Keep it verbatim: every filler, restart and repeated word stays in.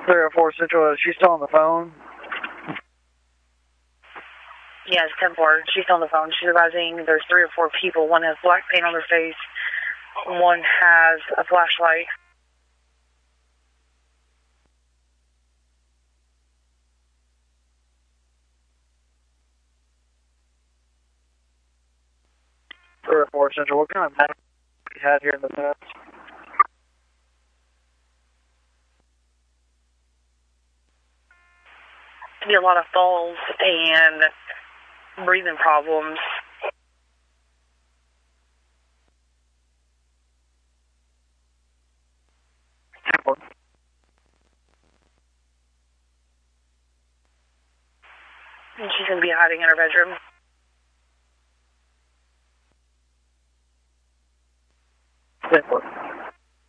three oh four Central, is she still on the phone? Yes, ten four. She's on the phone. She's advising there's three or four people. One has black paint on their face. One has a flashlight. three oh four Central, what kind of map you had here in the past? To be a lot of falls and breathing problems. And she's going to be hiding in her bedroom.